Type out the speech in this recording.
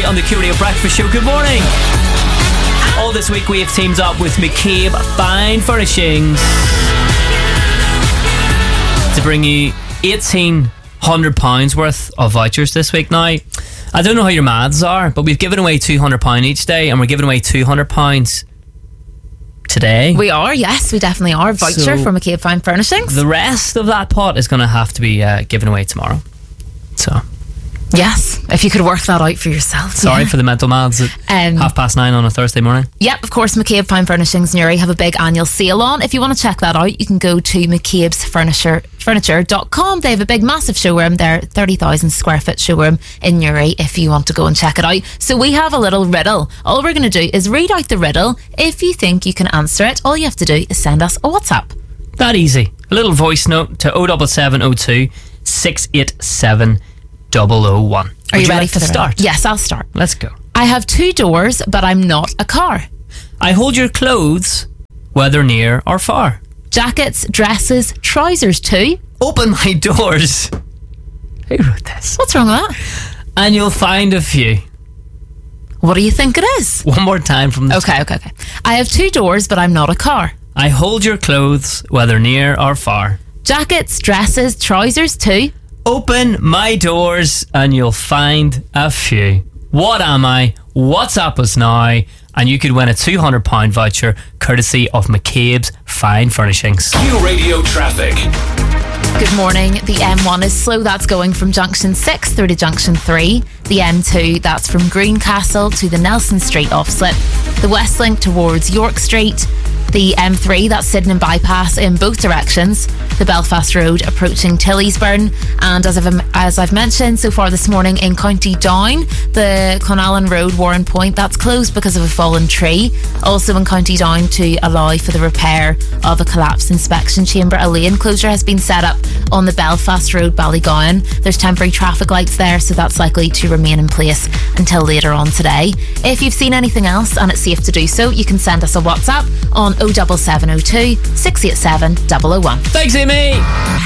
on the Q Radio Breakfast Show. Good morning. All this week we have teamed up with McCabe Fine Furnishings to bring you £1,800 worth of vouchers this week. Now, I don't know how your maths are, but we've given away £200 each day, and we're giving away £200 today. We are, yes, we definitely are. Voucher from McCabe Fine Furnishings. The rest of that pot is going to have to be given away tomorrow. So, yes, if you could work that out for yourself. Sorry for the mental maths at 9:30 on a Thursday morning. Yep, of course, McCabe Fine Furnishings Newry have a big annual sale on. If you want to check that out, you can go to McCabe'sFurniture.com. They have a big, massive showroom there, 30,000 square foot showroom in Newry if you want to go and check it out. So we have a little riddle. All we're going to do is read out the riddle. If you think you can answer it, all you have to do is send us a WhatsApp. That easy. A little voice note to 07702 687 001. Are you ready for the start? Riddle? Yes, I'll start. Let's go. I have 2 doors, but I'm not a car. I hold your clothes, whether near or far. Jackets, dresses, trousers too. Open my doors. Who wrote this? What's wrong with that? And you'll find a few. What do you think it is? One more time from the top. Okay. I have 2 doors, but I'm not a car. I hold your clothes, whether near or far. Jackets, dresses, trousers too. Open my doors and you'll find a few. What am I? WhatsApp us now and you could win a £200 voucher courtesy of McCabe's Fine Furnishings. Q Radio traffic. Good morning. The M1 is slow. That's going from junction 6 through to junction 3. The M2, that's from Greencastle to the Nelson Street offset. The West Link towards York Street. The M3, that's Sydenham bypass in both directions. The Belfast Road approaching Tillysburn. And as I've mentioned so far this morning in County Down, the Clonallen Road, Warren Point, that's closed because of a fallen tree. Also in County Down to allow for the repair of a collapsed inspection chamber. A lane closure has been set up on the Belfast Road, Ballygowan. There's temporary traffic lights there, so that's likely to remain in place until later on today. If you've seen anything else and it's safe to do so, you can send us a WhatsApp on 07702 687 001. Thanks, Amy.